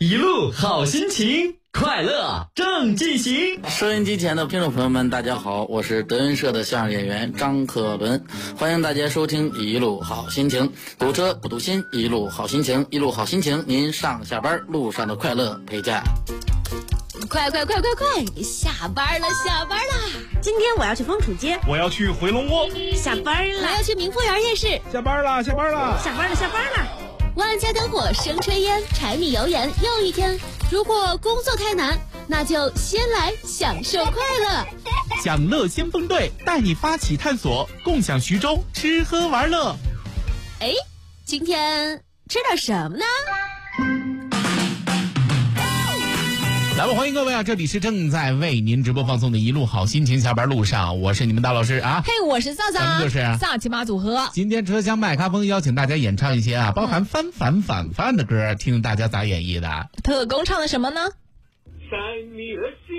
一路好心情，快乐正进行。 收音机前的听众朋友们，大家好，我是德云社的相声演员张克伦，欢迎大家收听一路好心情。堵车不堵心，一路好心情，一路好心情，您上下班路上的快乐陪驾。 快！下班了！ 今天我要去枫树街， 我要去回龙窝。 下班了！ 我要去明丰园夜市。 下班了！ 下班了！ 万家灯火生炊烟，柴米油盐又一天。如果工作太难，那就先来享受快乐。 享乐先锋队带你发起探索，共享徐州吃喝玩乐。 哎，今天吃点什么呢？ 来吧，欢迎各位啊！这里是正在为您直播放送的一路好心情，下班路上，我是你们大老师啊。 嘿，我是萨萨， 咱们就是萨琪玛组合。 今天车厢麦咖啡邀请大家演唱一些包含翻反的歌，听大家咋演绎的。 特工唱的什么呢？ 在你的心